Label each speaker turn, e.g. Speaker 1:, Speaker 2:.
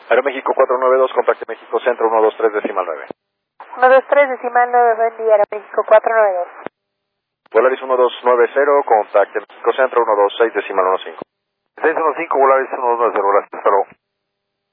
Speaker 1: Aeroméxico 492, contacte México Centro 123 decimal 9.
Speaker 2: 123 decimal 9, buen día, Aeroméxico 492.
Speaker 1: Volaris 1290, contacte México Centro 126 decimal 15.
Speaker 3: 615, Volaris 1290, gracias, hasta luego.